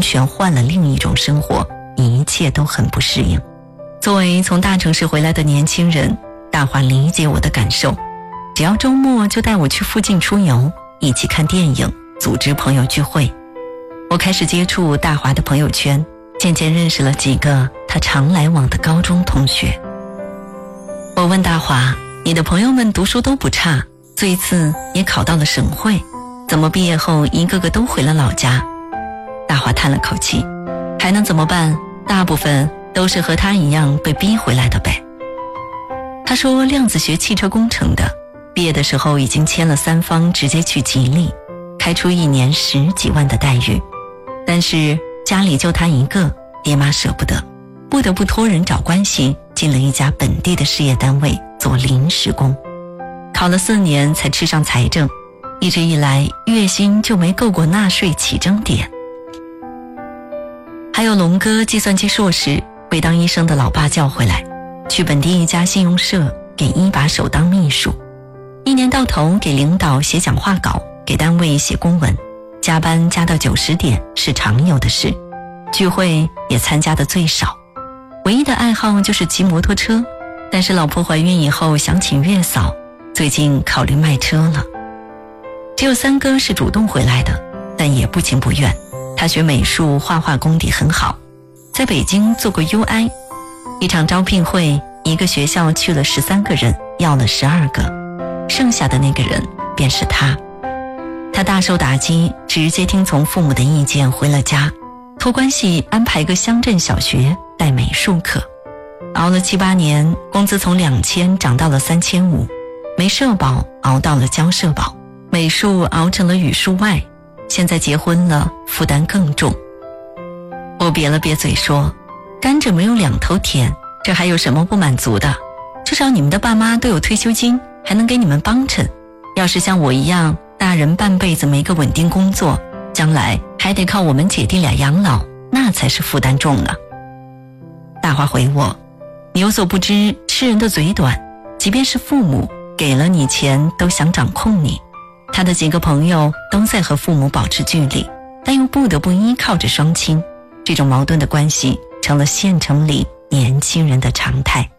全换了另一种生活，一切都很不适应。作为从大城市回来的年轻人，大华理解我的感受，只要周末就带我去附近出游，一起看电影，组织朋友聚会。我开始接触大华的朋友圈，渐渐认识了几个他常来往的高中同学。我问大华，你的朋友们读书都不差，这次也考到了省会，怎么毕业后一个个都回了老家？大华叹了口气，还能怎么办？大部分都是和他一样被逼回来的呗。他说量子学汽车工程的，毕业的时候已经签了3方直接去吉利，开出1年10几万的待遇，但是家里就他一个，爹妈舍不得，不得不托人找关系进了一家本地的事业单位做临时工，考了4年才吃上财政，一直以来月薪就没够过纳税起征点。还有龙哥计算机硕士被当医生的老爸叫回来，去本地一家信用社给一把手当秘书，一年到头给领导写讲话稿，给单位写公文，加班加到9、10点是常有的事，聚会也参加的最少，唯一的爱好就是骑摩托车，但是老婆怀孕以后想请月嫂，最近考虑卖车了。只有3哥是主动回来的，但也不情不愿，他学美术，画画功底很好，在北京做过 UI， 一场招聘会，一个学校去了13个人，要了12个，剩下的那个人便是他。他大受打击，直接听从父母的意见回了家，托关系安排个乡镇小学带美术课，熬了7、8年，工资从2000涨到了3500，没社保熬到了交社保，美术熬成了语数外，现在结婚了，负担更重。我瘪了瘪嘴说，甘蔗没有2头甜，这还有什么不满足的？至少你们的爸妈都有退休金，还能给你们帮衬。要是像我一样，大人半辈子没个稳定工作，将来还得靠我们姐弟俩养老，那才是负担重呢。大华回我，你有所不知，吃人的嘴短，即便是父母给了你钱，都想掌控你。他的几个朋友都在和父母保持距离，但又不得不依靠着双亲，这种矛盾的关系成了县城里年轻人的常态。